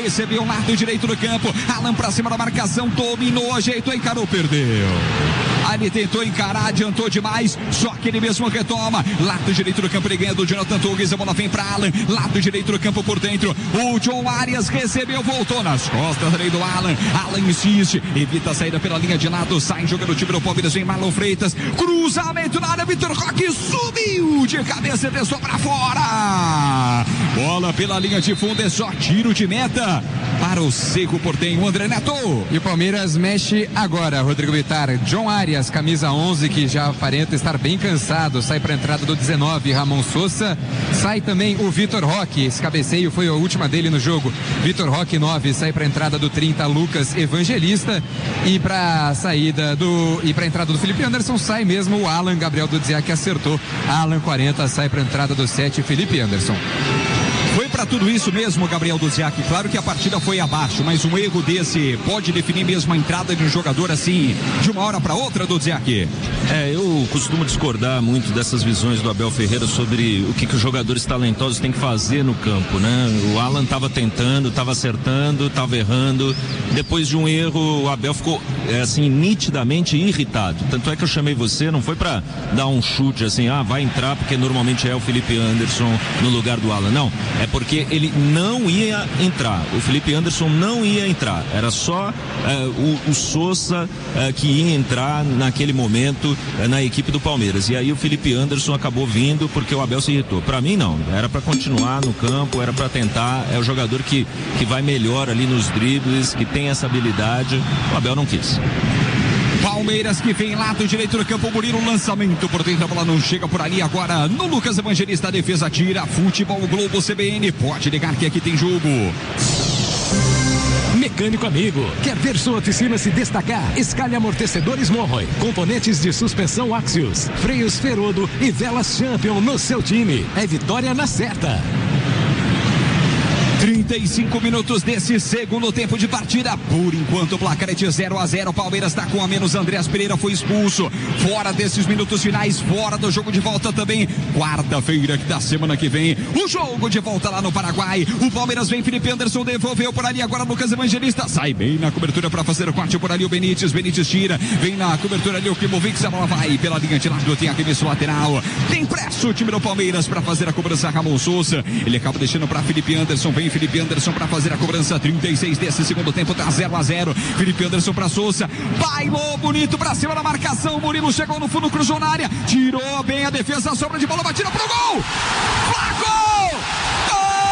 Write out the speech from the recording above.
recebeu o lado direito do campo. Alan pra cima da marcação, dominou, ajeitou, encarou, perdeu. Ali tentou encarar, adiantou demais, só que ele mesmo retoma. Lado direito do campo, ele ganha do Jonathan Tugues, a bola vem pra Alan. Lado direito do campo por dentro. O John Arias recebeu, voltou nas costas ali do Alan. Alan insiste, evita a saída pela linha de lado, sai jogando o time do Palmeiras, vem Marlon Freitas. Cruzamento na área, Vitor Roque subiu de cabeça e desceu pra fora. Bola pela linha de fundo, é só tiro de meta para o Cerro Porteño. André Neto. E o Palmeiras mexe agora, Rodrigo Bittar. John Arias, camisa 11, que já aparenta estar bem cansado, sai para a entrada do 19, Ramon Sousa. Sai também o Vitor Roque, esse cabeceio foi a última dele no jogo. Vitor Roque 9, sai para a entrada do 30, Lucas Evangelista. E para a entrada do Felipe Anderson sai mesmo o Alan. Gabriel Dudziak que acertou. Alan 40, sai para a entrada do 7, Felipe Anderson. Foi para tudo isso mesmo, Gabriel Dudziak. Claro que a partida foi abaixo, mas um erro desse pode definir mesmo a entrada de um jogador assim, de uma hora para outra, Dudziak. Eu costumo discordar muito dessas visões do Abel Ferreira sobre o que os jogadores talentosos têm que fazer no campo, né? O Alan estava tentando, estava acertando, estava errando. Depois de um erro, o Abel ficou, assim, nitidamente irritado. Tanto é que eu chamei você, não foi para dar um chute assim, vai entrar, porque normalmente é o Felipe Anderson no lugar do Alan. Não, é porque ele não ia entrar. O Felipe Anderson não ia entrar. Era só o Sousa que ia entrar naquele momento na equipe do Palmeiras. E aí o Felipe Anderson acabou vindo porque o Abel se irritou. Para mim não, era para continuar no campo, era para tentar. É o jogador que vai melhor ali nos dribles, que tem essa habilidade. O Abel não quis. Palmeiras que vem lado direito do campo, Murilo, lançamento por dentro, a bola não chega por ali agora no Lucas Evangelista, a defesa tira. Futebol Globo CBN, pode ligar que aqui tem jogo. Mecânico amigo, quer ver sua oficina se destacar? Escalhe amortecedores Monroy, componentes de suspensão Axios, freios Ferodo e velas Champion no seu time. É vitória na certa. 35 minutos desse segundo tempo de partida. Por enquanto o placar é de 0-0. Palmeiras está com a menos. Andreas Pereira foi expulso. Fora desses minutos finais, fora do jogo de volta também. Quarta-feira da semana que vem, o jogo de volta lá no Paraguai. O Palmeiras vem, Felipe Anderson devolveu por ali. Agora Lucas Evangelista sai bem na cobertura para fazer o corte por ali. O Benítez tira, vem na cobertura ali o Klimovic. A bola vai pela linha de lado, tem arremesso lateral. Tem pressa o time do Palmeiras para fazer a cobrança. Ramon Sousa, ele acaba deixando para Felipe Anderson. Vem Felipe Anderson para fazer a cobrança, 36 desse segundo tempo, tá 0-0. Felipe Anderson para Sousa, bailou bonito para cima da marcação. Murilo chegou no fundo, cruzou na área, tirou bem a defesa, sobra de bola, batida pro gol. Flaco!